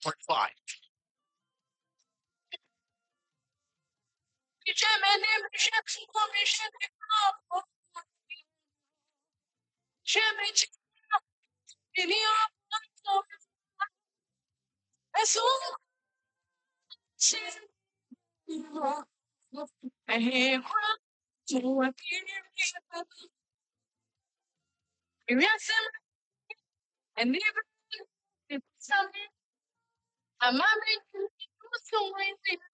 95.5. And even something, I'm not making you so crazy.